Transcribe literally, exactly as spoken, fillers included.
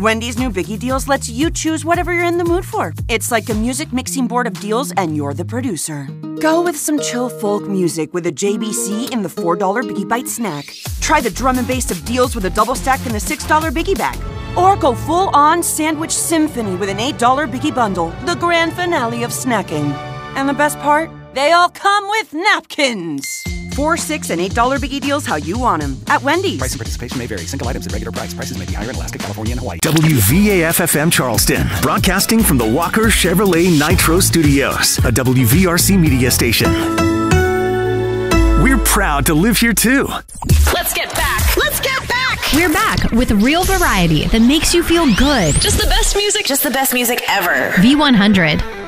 Wendy's new Biggie Deals lets you choose whatever you're in the mood for. It's like a music mixing board of deals, and you're the producer. Go with some chill folk music with a J B C in the four dollar Biggie Bite snack. Try the drum and bass of deals with a double stack in the six dollar Biggie Bag. Or go full-on sandwich symphony with an eight dollar Biggie Bundle, the grand finale of snacking. And the best part? They all come with napkins. Four, six, and eight dollar Biggie Deals how you want them at Wendy's. Price and participation may vary. Single items at regular price. Prices may be higher in Alaska, California, and Hawaii. W V A F F M Charleston, broadcasting from the Walker Chevrolet Nitro Studios, a W V R C media station. We're proud to live here too. Let's get back. Let's get back. We're back with real variety that makes you feel good. Just the best music. Just the best music ever. V one hundred.